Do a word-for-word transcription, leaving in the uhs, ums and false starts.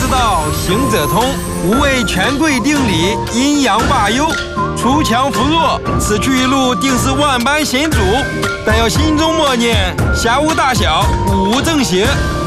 道，行者通。吾为权贵定理，阴阳罢右，锄强扶弱，此去一路定是万般险阻。但要心中默念：暇无大小，吾无正邪。